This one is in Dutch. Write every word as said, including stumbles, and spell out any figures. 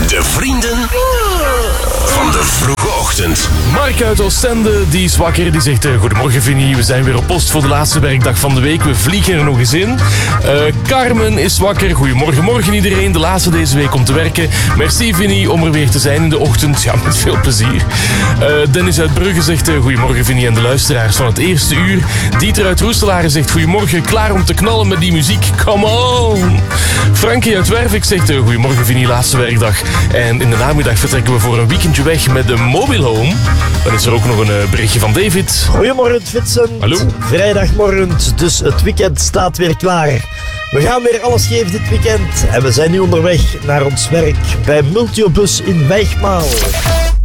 De vrienden van de vroege ochtend. Mark uit Oostende, die is wakker. Die zegt, uh, goedemorgen Vinnie, we zijn weer op post voor de laatste werkdag van de week. We vliegen er nog eens in. Uh, Carmen is wakker. Goedemorgen, morgen iedereen. De laatste deze week om te werken. Merci Vinnie om er weer te zijn in de ochtend. Ja, met veel plezier. Uh, Dennis uit Brugge zegt, uh, goedemorgen Vinnie en de luisteraars van het eerste uur. Dieter uit Roeselare zegt, goedemorgen, klaar om te knallen met die muziek. Come on! Frankie uit Wervik zegt, uh, goedemorgen Vinnie, laatste werkdag. En in de namiddag vertrekken we voor een weekendje weg met de Mobile Home. Dan is er ook nog een uh, berichtje van David. Goedemorgen Vincent. Hallo. Vrijdagmorgen, dus het weekend staat weer klaar. We gaan weer alles geven dit weekend en we zijn nu onderweg naar ons werk bij Multiobus in Wijgmaal.